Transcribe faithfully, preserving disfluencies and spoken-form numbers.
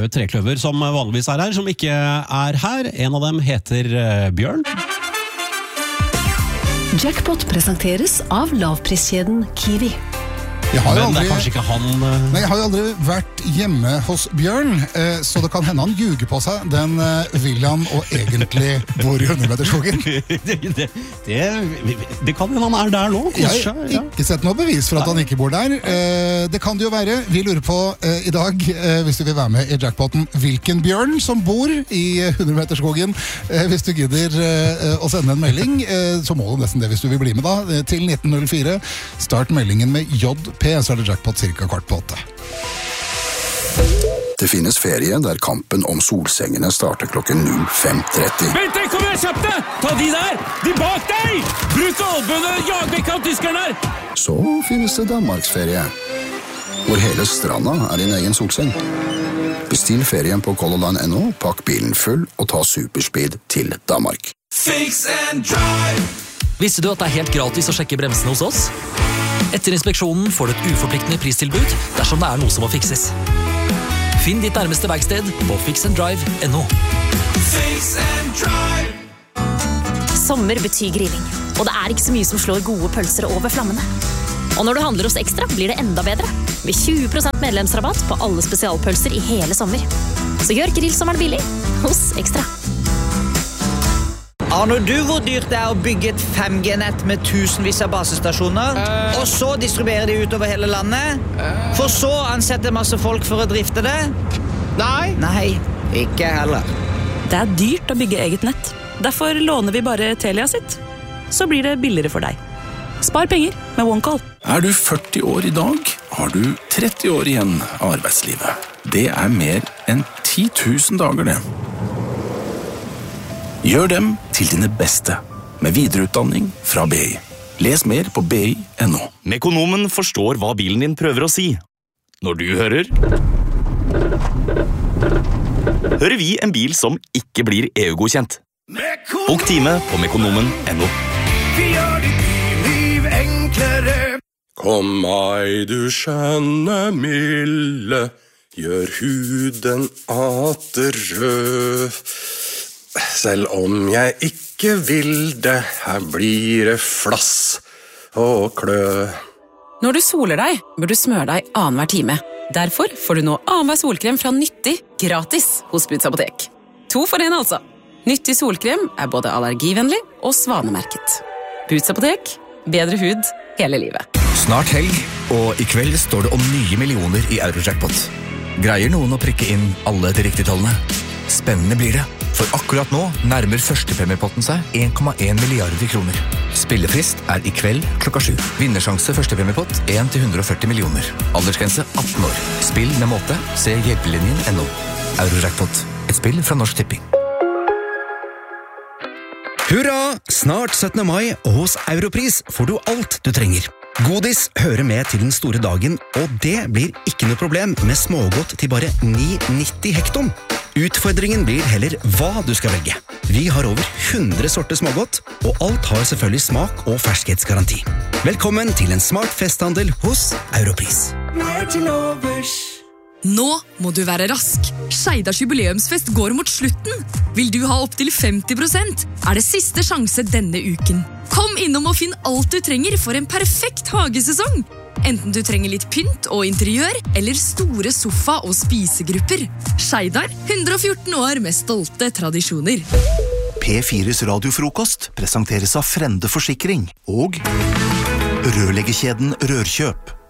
jo et trekløver som vanligvis er her, som ikke er her. En av dem heter Bjørn. Jackpot presenteres av lavpriskjeden Kiwi. Jeg har jo aldri, det er kanskje ikke han... Uh... Nei, jeg har jo aldri vært hjemme hos Bjørn, eh, så det kan hende han ljuger på seg. Den eh, vil han og egentlig bor i hundremeterskogen. det, det, det, det kan hende han er der nå. Jeg har ja. ikke sett noe bevis for at han ikke bor der. Eh, det kan det jo være. Vi lurer på eh, i dag, eh, hvis du vil være med i jackpoten, hvilken Bjørn som bor i hundremeterskogen. Eh, hvis du gidder eh, å sende en melding, eh, så må du nesten det hvis du vil bli med da, eh, til nitten null fire. Start meldingen med J P, så er det jackpot cirka kvart på åtte. Det finnes ferie der kampen om solsengene starter klokken null fem tretti. Vent, kom igjen, kjapt det! Ta de der! De bak deg! Bruk albønene, jag vekk av tyskerne her! Så finnes det Danmarksferie, hvor hele stranda er din egen solseng. Bestill ferien på Color Line punktum no, pakk bilen full og ta superspeed til Danmark. Fix and drive! Visste du at det er helt gratis å sjekke bremsene hos oss? Etter inspeksjonen får du et uforpliktende pristilbud dersom det er noe som må fikses. Finn ditt nærmeste verksted på fix and drive punktum no. Fix and drive! Sommer betyr grilling, og det er ikke så mye som slår gode pølser over flammene. Og når du handler hos Ekstra, blir det enda bedre, med tjue prosent medlemsrabatt på alle spesialpølser i hele sommer. Så gjør grillsommeren billig hos Ekstra. Aner du hvor dyrt det er å bygge et fem G-nett med tusenvis av basestasjoner, uh, og så distribuere de utover hele landet, uh, for så ansette masse folk for å drifte det? Nei. Nei, ikke heller. Det er dyrt å bygge eget nett. Derfor låner vi bare Telia sitt. Så blir det billigere for deg. Spar penger med OneCall. Er du førti år i dag, har du tretti år igjen av arbeidslivet. Det er mer enn ti tusen dager det. Gjør dem til dine beste, med videreutdanning fra B I. Les mer på b i punktum no. Mekonomen forstår hva bilen din prøver å si. Når du hører... Hører vi en bil som ikke blir E U-godkjent. Bok time på mekonomen punktum no. Vi gjør ditt liv enklere. Kom meg, du skjønne milde, gjør huden atter rød. Selv om jeg ikke vil det, her blir det flass og klø. Når du soler deg, bør du smøre deg annenhver time. Derfor får du nå annenhver solkrem fra Nyttig gratis hos Buds Apotek. To for en altså. Nyttig solkrem er både allergivennlig og svanemerket. Buds Apotek, bedre hud hele livet. Snart helg, og i kveld står det om nye millioner i Eurojackpot. Greier noen å prikke inn alle de riktige tallene? Spennende blir det, for akkurat nå nærmer førstepremiepotten seg en komma en milliarder kroner. Spillefrist er i kveld klokka sju. Vinnersjanse førstepremiepott en til hundre og førti millioner. Aldersgrense atten år. Spill med måte, se hjelpelinjen punktum no. Eurojackpot, et spill fra Norsk Tipping. Hurra! Snart syttende mai, og hos Europris får du alt du trenger. Godis hører med til den store dagen, og det blir ikke noe problem med smågodt til bare ni nitti hekton. Utfordringen blir heller hva du skal velge. Vi har over hundre sorter smågodt, og alt har selvfølgelig smak og ferskhetsgaranti. Velkommen til en smart festhandel hos Europris. Nå må du være rask. Skeidars jubileumsfest går mot slutten. Vil du ha opp til femti prosent, er det siste sjanse denne uken. Kom innom og finn alt du trenger for en perfekt hagesesong. Enten du trenger litt pynt og interiør, eller store sofa- og spisegrupper. Skeidar, hundre og fjorten år med stolte tradisjoner. P fires radiofrokost presenteres av Frende Forsikring og rørleggerkjeden Rørkjøp.